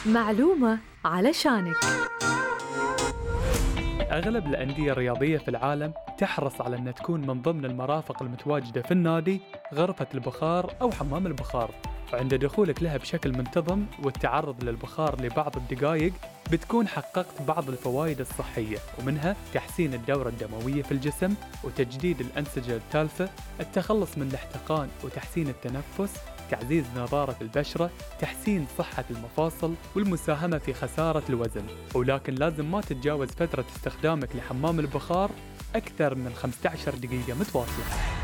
معلومة علشانك. أغلب الأندية الرياضية في العالم تحرص على أن تكون من ضمن المرافق المتواجدة في النادي غرفة البخار أو حمام البخار، وعند دخولك لها بشكل منتظم والتعرض للبخار لبعض الدقائق بتكون حققت بعض الفوائد الصحية، ومنها تحسين الدورة الدموية في الجسم وتجديد الأنسجة التالفة، التخلص من الاحتقان وتحسين التنفس، تعزيز نضارة البشرة، تحسين صحة المفاصل، والمساهمة في خسارة الوزن. ولكن لازم ما تتجاوز فترة استخدامك لحمام البخار أكثر من 15 دقيقة متواصلة.